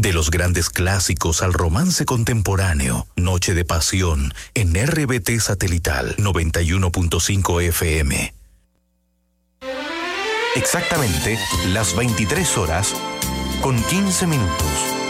De los grandes clásicos al romance contemporáneo, Noche de Pasión en RBT Satelital 91.5 FM. Exactamente las 23 horas con 15 minutos.